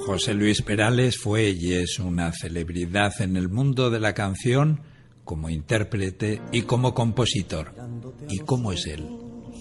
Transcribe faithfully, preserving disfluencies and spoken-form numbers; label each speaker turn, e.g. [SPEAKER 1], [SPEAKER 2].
[SPEAKER 1] José Luis Perales fue y es una celebridad en el mundo de la canción como intérprete y como compositor. ¿Y cómo es él?